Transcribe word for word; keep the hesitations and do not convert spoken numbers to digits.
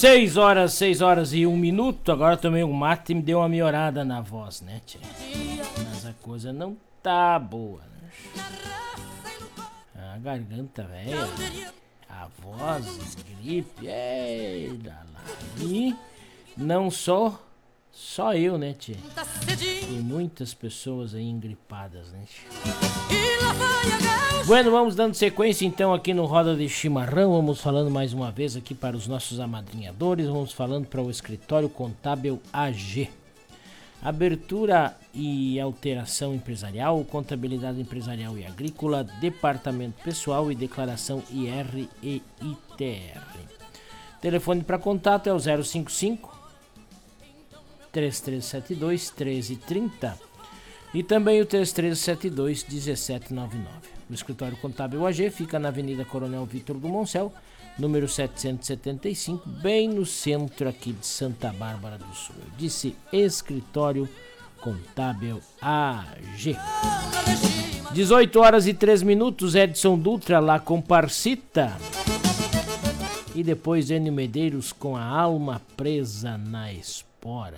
seis horas, seis horas e um minuto. Agora tomei um mate e me deu uma melhorada na voz, né, tia? Mas a coisa não tá boa, né? A garganta velha, a voz, gripe, é, lá. E não só, só eu, né, tia? Tem muitas pessoas aí engripadas, né, tia? Bueno, vamos dando sequência então aqui no Roda de Chimarrão. Vamos falando mais uma vez aqui para os nossos amadrinhadores. Vamos falando para o Escritório Contábil A G. Abertura e alteração empresarial, contabilidade empresarial e agrícola, departamento pessoal e declaração I R e I T R. Telefone para contato é o zero cinco cinco, três três sete dois, um três três zero e também o três três sete dois, um sete nove nove. O Escritório Contábil A G fica na Avenida Coronel Vitor do Moncel, número setecentos e setenta e cinco, bem no centro aqui de Santa Bárbara do Sul. Eu disse Escritório Contábil A G. dezoito horas e três minutos, Edson Dutra lá com Parcita. E depois Enio Medeiros com A Alma Presa na Espora.